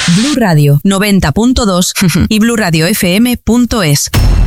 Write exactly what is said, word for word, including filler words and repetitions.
Blu Radio noventa punto dos y blu radio f m punto es.